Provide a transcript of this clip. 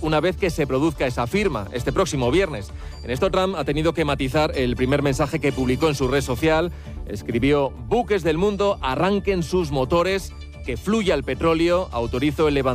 una vez que se produzca esa firma, este próximo viernes. En esto Trump ha tenido que matizar el primer mensaje que publicó en su red social. Escribió: buques del mundo, arranquen sus motores, que fluya el petróleo, autorizo el levantamiento